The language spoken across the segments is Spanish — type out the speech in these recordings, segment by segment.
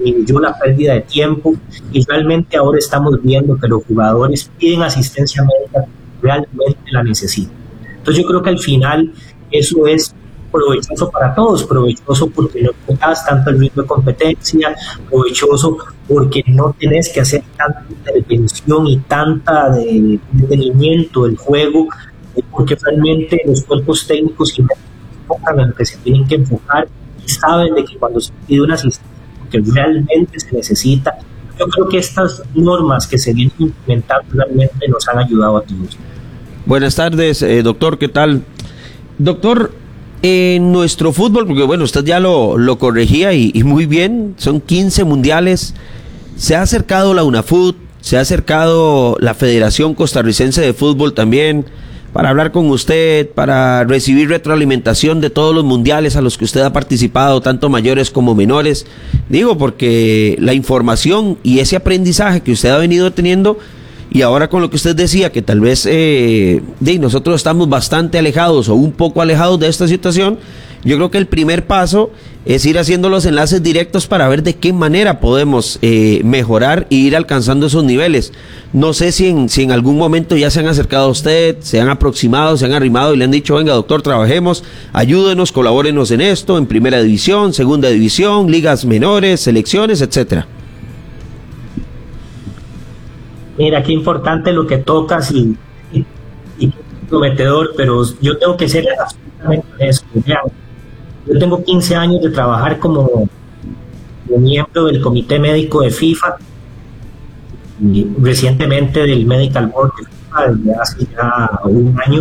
disminuyó la pérdida de tiempo y realmente ahora estamos viendo que los jugadores piden asistencia médica, realmente la necesitan. Entonces yo creo que al final eso es provechoso para todos, provechoso porque no tocas tanto el ritmo de competencia, provechoso porque no tenés que hacer tanta intervención y tanta detenimiento del juego, porque realmente los cuerpos técnicos y enfocan en lo que se tienen que enfocar y saben de que cuando se pide una asistencia que realmente se necesita. Yo creo que estas normas que se vienen implementando realmente nos han ayudado a todos. Buenas tardes, doctor, ¿qué tal? Doctor, en nuestro fútbol, porque bueno, usted ya lo corregía y muy bien, son 15 mundiales, se ha acercado la UNAFUT, se ha acercado la Federación Costarricense de Fútbol también, para hablar con usted, para recibir retroalimentación de todos los mundiales a los que usted ha participado, tanto mayores como menores. Digo, porque la información y ese aprendizaje que usted ha venido teniendo, y ahora con lo que usted decía, que tal vez nosotros estamos bastante alejados o un poco alejados de esta situación, yo creo que el primer paso es ir haciendo los enlaces directos para ver de qué manera podemos mejorar e ir alcanzando esos niveles. No sé si en algún momento ya se han acercado a usted, se han aproximado, se han arrimado y le han dicho, venga doctor, trabajemos, ayúdenos, colabórenos en esto, en primera división, segunda división, ligas menores, selecciones, etcétera. Mira, qué importante lo que tocas y prometedor, pero yo tengo que ser absolutamente honesto. Yo tengo 15 años de trabajar como miembro del Comité Médico de FIFA y recientemente del Medical Board de FIFA desde hace ya un año.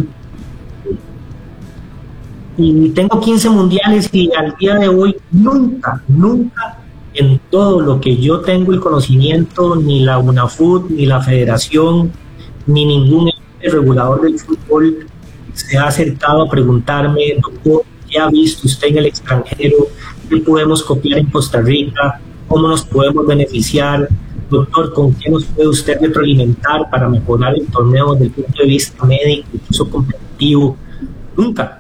Y tengo 15 mundiales y al día de hoy nunca en todo lo que yo tengo el conocimiento, ni la UNAFUT, ni la Federación, ni ningún regulador del fútbol se ha acercado a preguntarme, doctor, ¿qué ha visto usted en el extranjero? ¿Qué podemos copiar en Costa Rica? ¿Cómo nos podemos beneficiar? Doctor, ¿con qué nos puede usted retroalimentar para mejorar el torneo desde el punto de vista médico, incluso competitivo? Nunca.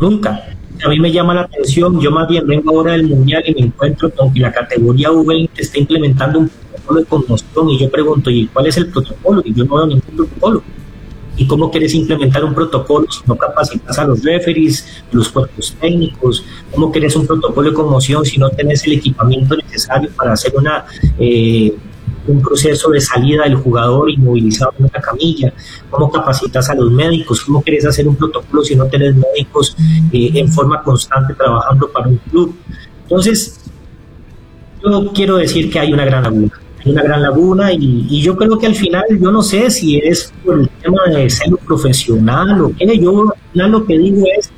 A mí me llama la atención, yo más bien vengo ahora del Mundial y me encuentro con que la categoría U20 está implementando un protocolo de conmoción y yo pregunto, ¿y cuál es el protocolo? Y yo no veo ningún protocolo. ¿Y cómo quieres implementar un protocolo si no capacitas a los referees, los cuerpos técnicos? ¿Cómo quieres un protocolo de conmoción si no tenés el equipamiento necesario para hacer un proceso de salida del jugador inmovilizado en una camilla? ¿Cómo capacitas a los médicos? ¿Cómo quieres hacer un protocolo si no tenés médicos en forma constante trabajando para un club? Entonces, yo quiero decir que hay una gran laguna y yo creo que al final, yo no sé si es por el tema de ser profesional o qué, yo al final lo que digo es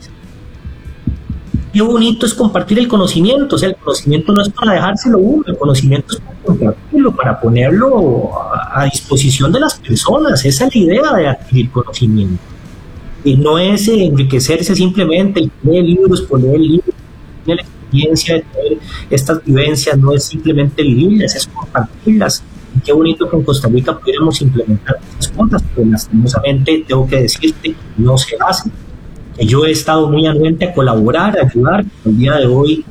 qué bonito es compartir el conocimiento. O sea, el conocimiento no es para dejárselo uno, el conocimiento es para compartirlo, para ponerlo a disposición de las personas. Esa es la idea de adquirir conocimiento. Y no es enriquecerse simplemente, el leer libros por leer libros, la experiencia de tener estas vivencias no es simplemente vivirlas, es compartirlas. Y qué bonito que en Costa Rica pudiéramos implementar estas cosas, pero lastimosamente tengo que decirte, no se hace. Yo he estado muy anuente a colaborar, a ayudar. El día de hoy,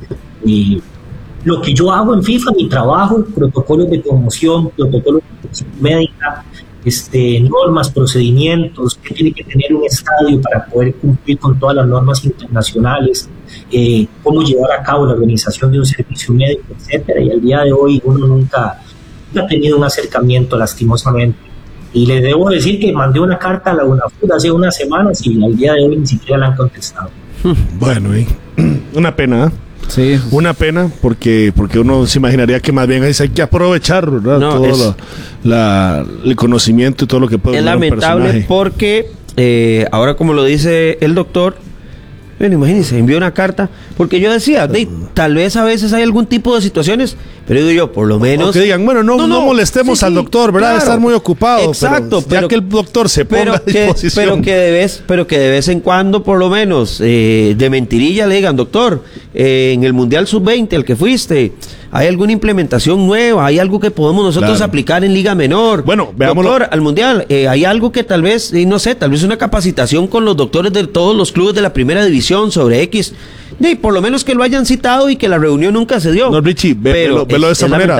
lo que yo hago en FIFA, mi trabajo, protocolos de conmoción, protocolos de protección médica, normas, procedimientos, que tiene que tener un estadio para poder cumplir con todas las normas internacionales, cómo llevar a cabo la organización de un servicio médico, etcétera. Y al día de hoy uno nunca ha tenido un acercamiento, lastimosamente. Y le debo decir que mandé una carta a la UNAFUT hace unas semanas y al día de hoy ni siquiera la han contestado. Bueno, una pena, ¿eh? Sí. Una pena porque uno se imaginaría que más bien hay que aprovechar, ¿verdad? No, todo el conocimiento y todo lo que puede. Es lamentable porque ahora, como lo dice el doctor, bueno, imagínense, envió una carta, porque yo decía, tal vez a veces hay algún tipo de situaciones, pero digo yo, por lo menos... que digan, bueno, no molestemos al doctor, ¿verdad? Claro, estar muy ocupado. Exacto. Pero ya que el doctor se ponga a disposición. Pero que de vez en cuando, por lo menos, de mentirilla le digan, doctor, en el Mundial Sub-20, al que fuiste, ¿hay alguna implementación nueva? ¿Hay algo que podemos nosotros aplicar en Liga Menor? Bueno, veámoslo. Doctor, al Mundial, ¿hay algo que tal vez, no sé, tal vez una capacitación con los doctores de todos los clubes de la primera división sobre X? Por lo menos que lo hayan citado y que la reunión nunca se dio. No, Richie, velo de esa manera.